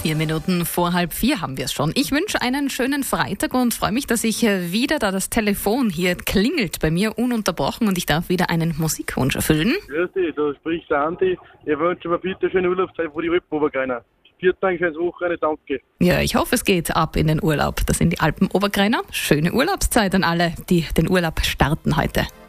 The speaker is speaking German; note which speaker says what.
Speaker 1: 4 Minuten vor 3:30 haben wir es schon. Ich wünsche einen schönen Freitag und freue mich, dass ich wieder, da das Telefon hier klingelt bei mir ununterbrochen und ich darf wieder einen Musikwunsch erfüllen.
Speaker 2: Grüß dich, da spricht der Andi. Ich wünsche mir bitte eine schöne Urlaubszeit, wo die Alpen runtergehen. 4 Tage, schönes Wochenende, danke.
Speaker 1: Ja, ich hoffe, es geht ab in den Urlaub. Das sind die Alpen Obergrenner. Schöne Urlaubszeit an alle, die den Urlaub starten heute.